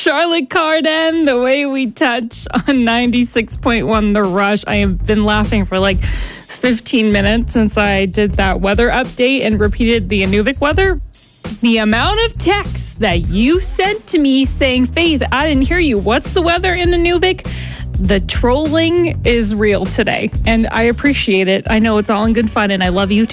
Charlotte Cardin, The Way We Touch on 96.1 The Rush. I have been laughing for like 15 minutes since I did that weather update and repeated the Inuvik weather. The amount of texts that you sent to me saying, Faith, I didn't hear you. What's the weather in Inuvik? The trolling is real today, and I appreciate it. I know it's all in good fun, and I love you too.